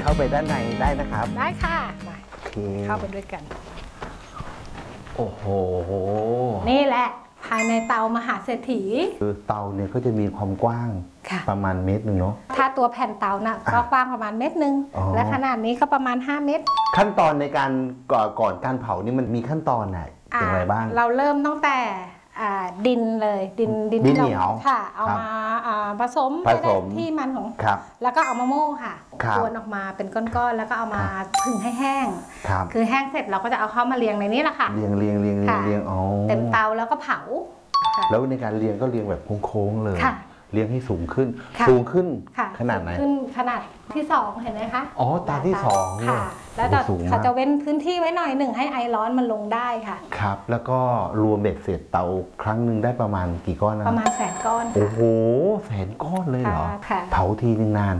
เข้าไปด้านในได้นะครับได้ค่ะมาโอเคเข้าไปด้วยกันโอ้โหนี่แหละภายในเตามหาเศรษฐีคือเตาเนี่ยก็จะมีความกว้างประมาณเมตรหนึ่งเนาะถ้าตัวแผ่นเตาน่ะก็กว้างประมาณเมตรหนึ่งและขนาดนี้ก็ประมาณ5 เมตรขั้นตอนในการก่อนการเผานี่มันมีขั้นตอนไหนอย่างไรบ้างเราเริ่มตั้งแต่ดินเลยดินเหนียวค่ะเอามาผสมที่มันของแล้วก็เอามาโม่ค่ะกวนออกมาเป็นก้อนๆแล้วก็เอามาผึ่งให้แห้งคือแห้งเสร็จเราก็จะเอาเข้ามาเรียงในนี้แหละค่ะเรียงเต็มเตาแล้วก็เผาแล้วในการเรียงก็เรียงแบบโค้งๆเลยเรียงให้สูงขึ้นขนาดไหนขึ้นขนาดที่2เห็นไหมคะอ๋อตาที่2 ค่ะแล้วเขาจะเว้นพื้นที่ไว้หน่อยหนึ่งให้ไอร้อนมันลงได้ค่ะครับแล้วก็รวมเบ็ดเสร็จเตาครั้งหนึ่งได้ประมาณกี่ก้อนนะประมาณ100,000 ก้อนโอ้โห100,000 ก้อนเลยเหรอเผาทีนึงนาน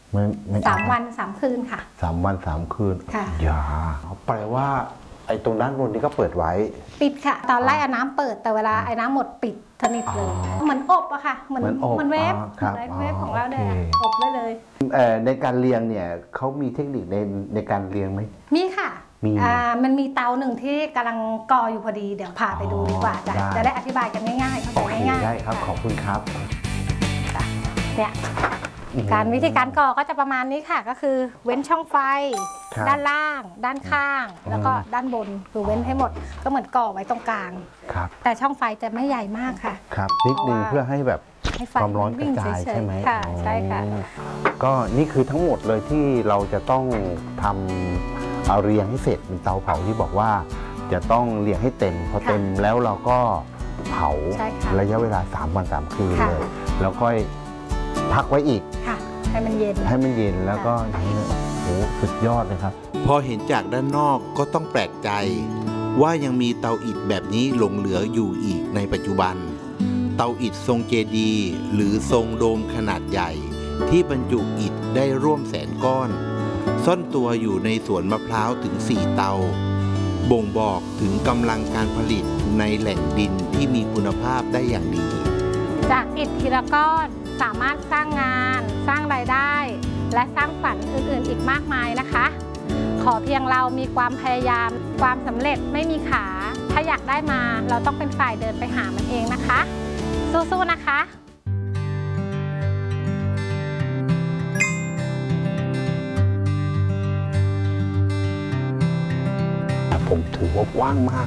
3 วัน 3 คืนค่ะ 3 วัน 3 คืนอย่าแปลว่าไอ้ตรงด้านบนนี้ก็เปิดไว้ปิดค่ะตอนไล่น้ำเปิดแต่เวลาไอ้น้ำหมดปิดสนิทเลยเหมือนอบอะค่ะเหมือนเวฟของเราเนี่ยอบได้เลยในการเรียงเนี่ยเขามีเทคนิคในการเรียงไหมมีค่ะมันมีเตาหนึ่งที่กำลังก่ออยู่พอดีเดี๋ยวพาไปดูดีกว่าจะได้อธิบายกันง่ายๆเข้าใจง่ายๆได้ครับขอบคุณครับเนี่ยวิธีการก่อก็จะประมาณนี้ค่ะก็คือเว้นช่องไฟด้านล่างด้านข้างแล้วก็ด้านบนคือเว้นให้หมดก็เหมือนก่อไว้ตรงกลางแต่ช่องไฟจะไม่ใหญ่มากค่ะครับนิดนึงเพื่อให้แบบความร้อนกระจายใช่ไหมค่ะใช่ค่ะก็นี่คือทั้งหมดเลยที่เราจะต้องทำเอาเรียงให้เสร็จเป็นเตาเผาที่บอกว่าจะต้องเรียงให้เต็มพอเต็มแล้วเราก็เผาระยะเวลา3 วัน 3 คืนเลยแล้วก็พักไว้อีกให้มันเย็นแล้วก็โอ้สุดยอดเลยครับพอเห็นจากด้านนอกก็ต้องแปลกใจว่ายังมีเตาอิฐแบบนี้หลงเหลืออยู่อีกในปัจจุบันเตาอิฐทรงเจดีย์หรือทรงโดมขนาดใหญ่ที่บรรจุอิฐได้ร่วม100,000 ก้อนซ่อนตัวอยู่ในสวนมะพร้าวถึง4 เตาบ่งบอกถึงกำลังการผลิตในแหล่งดินที่มีคุณภาพได้อย่างดีจากอิฐทีละก้อนสามารถสร้างงานสร้างรายได้และสร้างฝันอื่นๆอีกมากมายนะคะขอเพียงเรามีความพยายามความสำเร็จไม่มีขาถ้าอยากได้มาเราต้องเป็นฝ่ายเดินไปหามันเองนะคะสู้ๆนะคะผมถือว่าว่างมาก